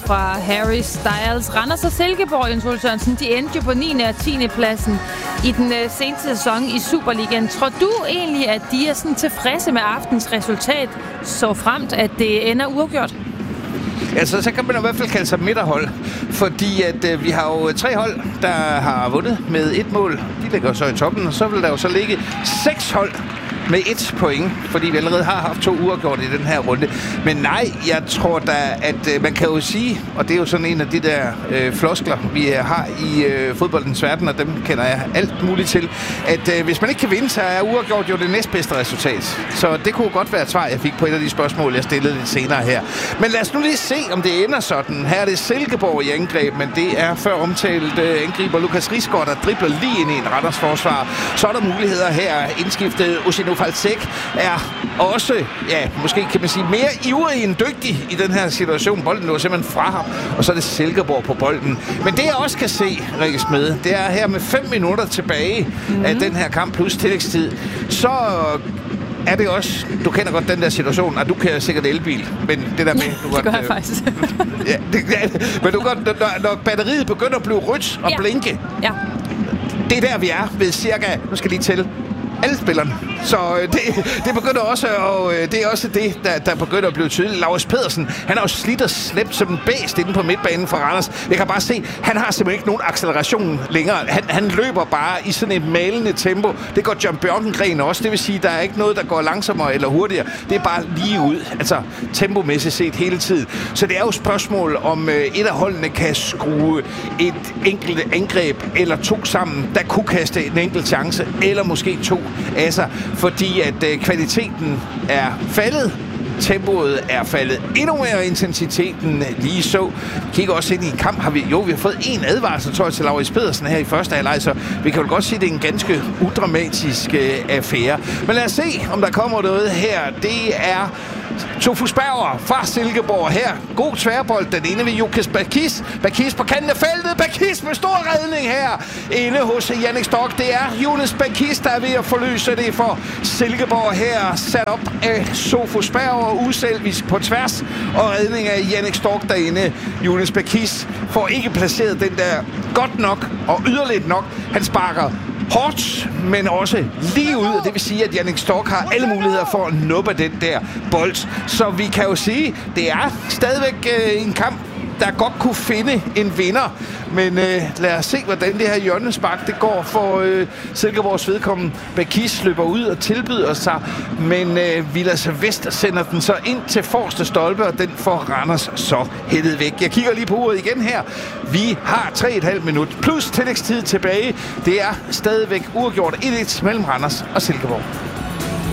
fra Harry Styles. Randers og Silkeborg, Jens Ole Sørensen, de endte jo på 9. og 10. pladsen i den seneste sæson i Superligaen. Tror du egentlig, at de er sådan tilfredse med aftens resultat, så fremt, at det ender uafgjort? Altså, så kan man i hvert fald kalde sig midterhold, fordi at vi har jo 3 hold, der har vundet med 1 mål. De ligger så i toppen, og så vil der jo så ligge 6 hold med 1 point, fordi vi allerede har haft 2 uafgjort i den her runde. Men nej, jeg tror da, at man kan jo sige, og det er jo sådan en af de der floskler, vi har i fodboldens verden, og dem kender jeg alt muligt til, at hvis man ikke kan vinde, så er uafgjort jo det næstbedste resultat. Så det kunne godt være et svar, jeg fik på et af de spørgsmål, jeg stillede lidt senere her. Men lad os nu lige se, om det ender sådan. Her er det Silkeborg i angreb, men det er før omtalt angriber Lukas Risgaard, der dribler lige ind i en Randers forsvar. Så er der muligheder her. Indskiftet Osino Falsek er også, ja, måske kan man sige, mere ivrig end dygtig i den her situation. Bolden lå simpelthen fra ham, og så er det Silkeborg på bolden. Men det jeg også kan se, Rikke Smed, det er her med 5 minutter tilbage af den her kamp plus tillægstid, så er det også, du kender godt den der situation, og du kan sikkert elbil, men det der med... Det gør jeg faktisk. Men du godt, når batteriet begynder at blive rødt og blinke, det er der, vi er ved cirka, nu skal jeg lige tælle, alle spillerne. Så det begynder også, og det er også det, der begynder at blive tydeligt. Laurits Pedersen, han har jo slidt og slæbt som en bæst inde på midtbanen for Randers. Jeg kan bare se, han har simpelthen ikke nogen acceleration længere. Han løber bare i sådan et malende tempo. Det går John Bjørkengren også. Det vil sige, der er ikke noget, der går langsommere eller hurtigere. Det er bare lige ud. Altså tempomæssigt set hele tiden. Så det er jo et spørgsmål, om et af holdene kan skrue et enkelt angreb eller 2 sammen, der kunne kaste en enkelt chance, eller måske 2 af sig. Fordi at kvaliteten er faldet, tempoet er faldet endnu mere, intensiteten lige så. Kigger også ind i en kamp, vi har fået 1 advarsel, tror jeg, til Laurits Pedersen her i første halvleg, så vi kan jo godt sige, at det er en ganske udramatisk affære. Men lad os se, om der kommer noget her. Det er Tofus Berger fra Silkeborg her. God tværbold, den ene ved Jukis Bakis. Bakis på kanten af feltet. Bakis med stor redning her. Inde hos Jannik Stork. Det er Jonas Bakis, der er ved at forløse det for Silkeborg her. Sat op af Tofus Berger uselvisk på tværs. Og redning af Jannik Stork derinde. Jonas Bakis får ikke placeret den der godt nok og yderligt nok. Han sparker hårdt, men også lige ud. Det vil sige, at Jannik Stork har alle muligheder for at nuppe den der bold. Så vi kan jo sige, det er stadigvæk en kamp, der godt kunne finde en vinder. Men lad os se, hvordan det her hjørnespark det går for Silkeborgs vedkommende. Bakis løber ud og tilbyder sig, men Vilas Vest sender den så ind til forreste stolpe, og den får Randers så hættet væk. Jeg kigger lige på uret igen her. Vi har 3,5 minutter plus tillægstid tilbage. Det er stadigvæk uafgjort 1-1 mellem Randers og Silkeborg.